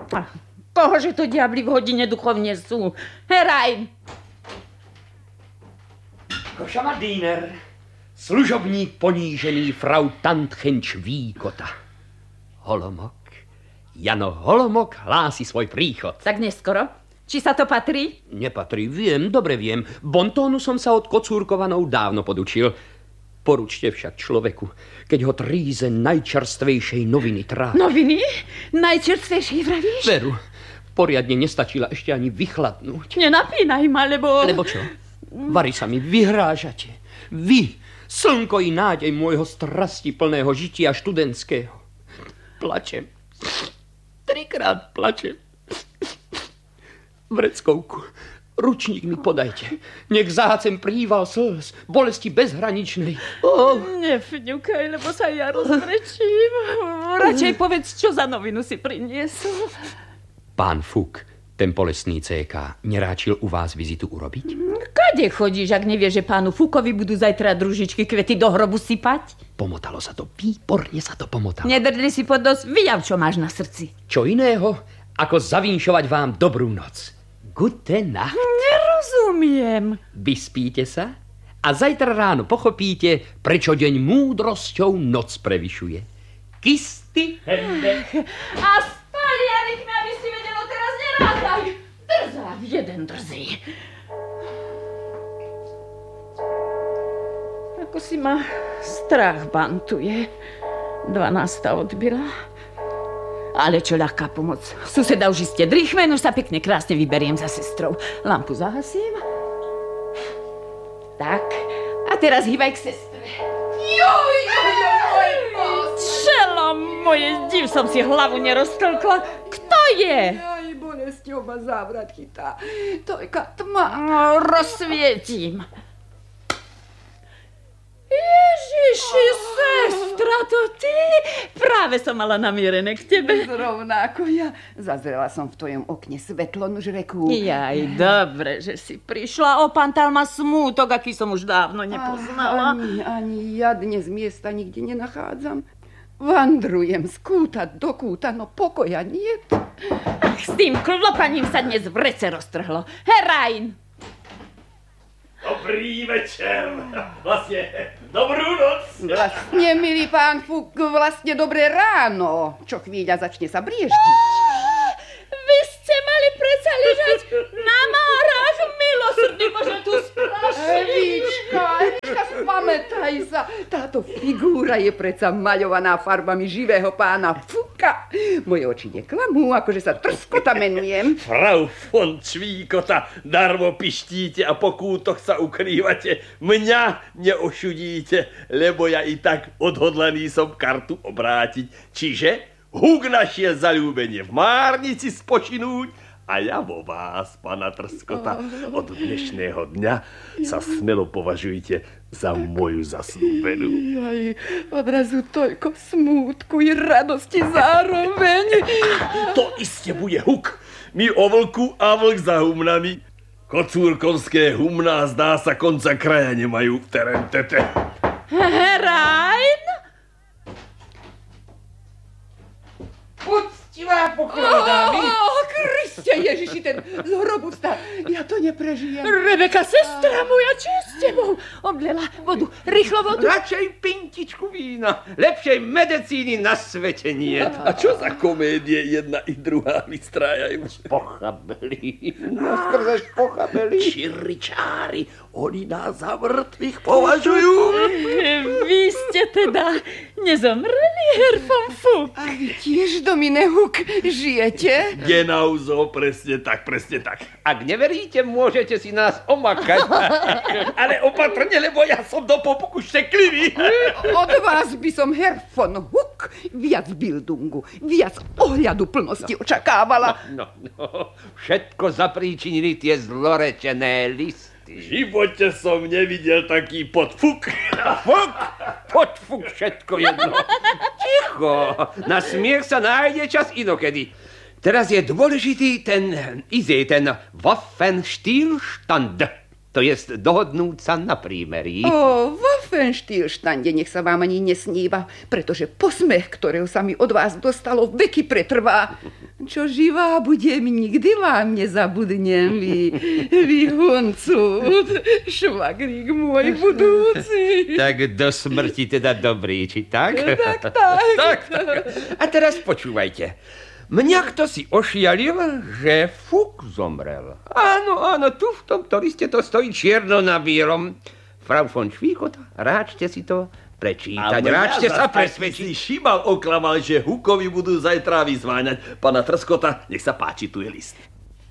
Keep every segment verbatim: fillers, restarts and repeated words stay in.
Kohože to diabli v hodine duchovne sú? Herajn! Košamadýner, služobník ponížený frau Tantchenč Výkota. Holomok, Jano Holomok hlási svoj príchod. Tak neskoro? Či sa to patrí? Nepatrí, viem, dobre viem. Bontónu som sa od Kocúrkovanov dávno podučil. Poručte však človeku, keď ho tríze najčerstvejšej noviny trápi. Noviny? Najčerstvejšej vravíš? Veru, poriadne nestačila ešte ani vychladnúť. Nenapínaj ma, lebo... Lebo čo? Vari sa mi vyhrážate. Vy, slnko i nádej môjho strasti plného žitia študentského. Plačem. Trikrát plačem. Vreckovku, ručník mi podajte. Nech zahacem príval slz, bolesti bezhraničnej. Oh. Nefňukaj, lebo sa ja rozbrečím. Radšej povedz, čo za novinu si priniesol. Pán Fuk, ten bolestný cé ká, neráčil u vás vizitu urobiť? Kade chodíš, ak nevieš, že pánu Fukovi budú zajtra družičky kvety do hrobu sypať? Pomotalo sa to, výborne sa to pomotalo. Nedrdli si pod nos, vyjav, čo máš na srdci. Čo iného, ako zavinšovať vám dobrú noc. Gute Nacht. Nerozumiem. Vyspíte sa a zajtra ráno pochopíte, prečo deň múdrosťou noc prevyšuje. Kisty hende. A spaliarik mi, aby si vedelo, teraz nerátaj. Drzá, jeden drzý. Ako si ma strach bantuje. Dvanásta odbyla. Ale čo ľahká pomoc. Suseda už iste drýchme, už sa pekne krásne vyberiem za sestrou. Lampu zahasím. Tak. A teraz hýbaj k sestre. Joj, joj, joj, joj. Čelo moje, div som si hlavu neroztlkla. Kto je? Aj bolesťou ma závrat chytá. Tojka tma. No, rozsvietím. Ježiši, sestra, to ty? Práve som mala namierené k tebe. Zrovna ako ja. Zazrela som v tvojom okne svetlo, nuž reku. Jaj, dobre, že si prišla. Opantal ma smútok, aký som už dávno nepoznala. Ani, ani ja dnes miesta nikde nenachádzam. Vandrujem z kúta do kúta, no pokoja niet. Ach, s tým klopaním sa dnes v rece roztrhlo. Herajn! Dobrý večer. Vlastne, dobrú noc. Vlastne, milý pán Fuk, vlastne dobré ráno. Čo chvíľa začne sa brieždiť. Vy ste mali predsa ležať na márach, milosrdný Bože, tu spraší. Evička, Evička, spamätaj sa. Táto figúra je predsa maľovaná farbami živého pána Fuka. Moje oči neklamú, akože sa Trskota menujem. Frau von Cvíkota, darmo pištíte a po kútoch sa ukrývate. Mňa neošudíte, lebo ja i tak odhodlaný som kartu obrátiť. Čiže Huk našiel zaľúbenie v Márnici spočinúť a ja vo vás, pana Trskota, od dnešného dňa sa smelo považujte za moju zasnúbenú. Jaj, odrazu toľko smútku i radosti zároveň. To iste bude Huk. My o vlku a vlk za humnami. Kocúrkovské humná zdá sa konca kraja nemajú v terentete. Herajn? Uctivá pochvala, dámy. Oh, Kriste Ježiši, ten z hrobu vstal. Ja to neprežijem. Rebeka, sestra moja, čo je s tebou? Oblela vodu, rýchlo vodu. Radšej pintičku vína. Lepšej medicíny na svete nie. A čo za komédie jedna i druhá vystrájajú? Pochabeli. No skrzež pochabeli. Čiričári, oni nás za mŕtvych považujú. Vy ste teda nezomreli, Herr von Fuk? A vy tiež, Domine Huk, žijete? Genauso, presne tak, presne tak. Ak neveríte, môžete si nás omakať. Ale opatrne, lebo ja som do popuku šteklivý. Od vás by som, Herr von Huk, viac bildungu, viac ohľadu plnosti očakávala. No, no, všetko zapríčinili tie zlorečené listy. V živote som nevidel taký podfuk. Fuk, podfuk, všetko jedno. Ticho, na smiech sa nájde čas inokedy. Teraz je dôležitý ten, izej, ten Waffenstillstand. To jest dohodnúť sa na prímerí. O Waffenstillstande nech sa vám ani nesníva, pretože posmech, ktorého sa mi od vás dostalo, veky pretrvá. Čo živá budem, nikdy vám nezabudnem, vy, vy huncut, švagrík môj budúci. Tak do smrti teda dobrý, či tak? Tak, tak. tak, tak. A teraz počúvajte. Mňa kto si ošialil, že Fuk zomrel. Áno, áno, tu v tomto liste to stojí čierno na bielom. Frau von Švíkota, ráčte si to prečítať, ráčte sa presvedčiť. Si Šimal oklamal, že Hukovi budú zajtra vyzváňať. Pana Trskota, nech sa páči, tu je list.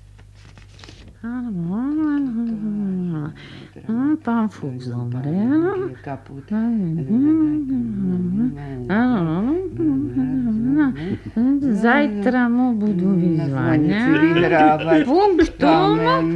Pán Fuk zomrel. Zajtra mu budú vyzváňať. Punktom.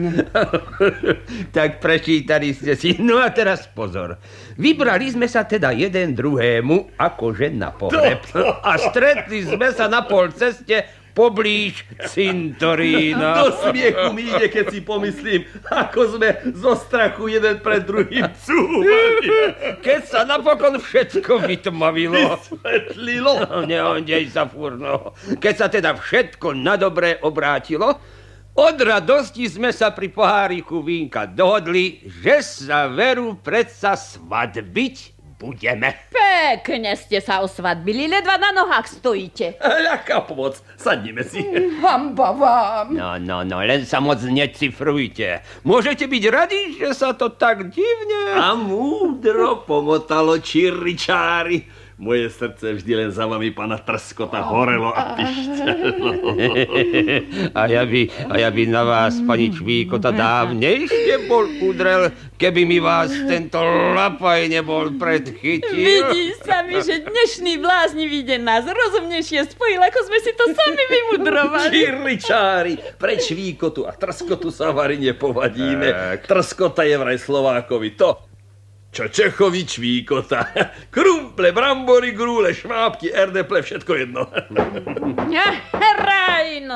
Tak prečítali ste si. No a teraz pozor. Vybrali sme sa teda jeden druhému akože na pohreb. A stretli sme sa na pol ceste poblíž cintorína. Do smiechu mi ide, keď si pomyslím, ako sme zo strachu jeden pred druhým cúvali. Keď sa napokon všetko vytmavilo. Vysvetlilo. No, neondej sa, furno. Keď sa teda všetko na dobre obrátilo, od radosti sme sa pri poháriku vínka dohodli, že sa veru predsa svadbiť budeme. Pekne ste sa osvadbili, ledva na nohách stojíte. Ľaká pomoc, sadnime si. Hamba vám. No, no, no, len sa moc necifrujte. Môžete byť radi, že sa to tak divne... A múdro pomotalo čiričári. Moje srdce vždy len za vami, pana Trskota, horelo a pišťalo. A ja by, a ja by na vás, pani Čvíkota, dávnejšie bol udrel, keby mi vás tento lapaj nebol predchytil. Vidí sa mi, že dnešný bláznivý deň nás rozumnejšie spojil, ako sme si to sami vymudrovali. Čiričári, pre Čvíkotu a Trskotu sa vari nepovadíme. Tak. Trskota je vraj Slovákovi to, čo Čechovi Čvíkota. Krumple, brambory, grúle, švábky, erdeple, všetko jedno. Herajn!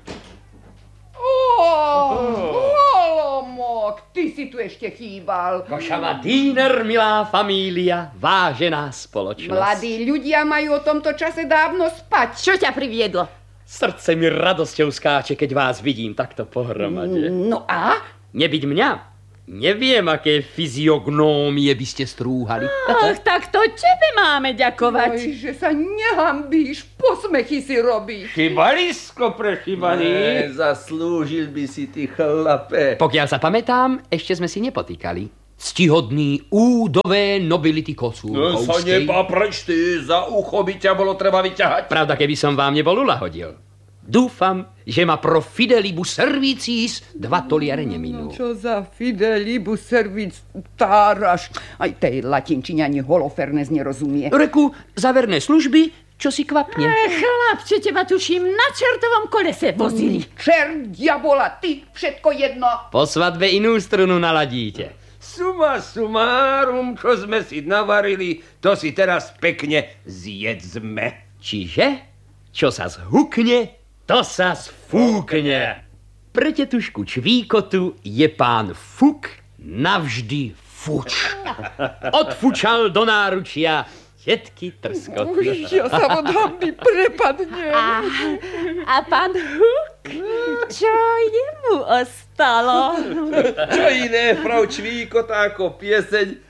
Holomok, ty si tu ešte chýbal. Košava Dýner, milá família, vážená spoločnosť. Mladí ľudia majú o tomto čase dávno spať. Čo ťa priviedlo? Srdce mi radosťou skáče, keď vás vidím takto pohromade. No a? Nebyť mňa, neviem, aké fyziognómie by ste strúhali. Ach, tak to tebe máme ďakovať. Oj, že sa nehambíš, posmechy si robíš. Šibalisko prešibaný. Zaslúžil by si ty, chlape. Pokiaľ sa pamätám, ešte sme si nepotýkali. Ctihodný údové nobility No sa Kosúrkovskej. neba preč ty, za ucho by ťa bolo treba vyťahať. Pravda, keby som vám nebol uľahodil. Dúfam, že ma pro fidelibus servicis dva toliare neminú. Čo za fidelibus servic táraš? Aj tej latinčine ani Holofernes nerozumie. Reku, zaverné služby, čo si kvapne. Ech, chlapče, teba tuším na čertovom kolese vozili. Čert, diabola, ty, všetko jedno. Po svadbe inú strunu naladíte. Suma sumárum, čo sme si navarili, to si teraz pekne zjedzme. Čiže, čo sa zhukne, to sa sfúkne. Pre tetušku Čvíkotu je pán Fuk navždy fuč. Odfučal do náručia tetky Trskoty. Už ja sa od hamby prepadnem. A, a pán Huk, čo jemu ostalo? Čo iné, frau Čvíkota, ako pieseň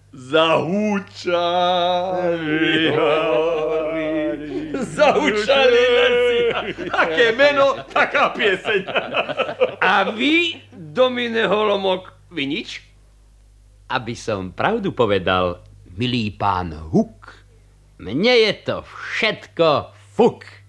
Zahúčali hory, zahúčali lesy. Aké meno, taká pieseň. A vy, Domine Holomok, vy nič? Aby som pravdu povedal, milý pán Huk, mne je to všetko fuk.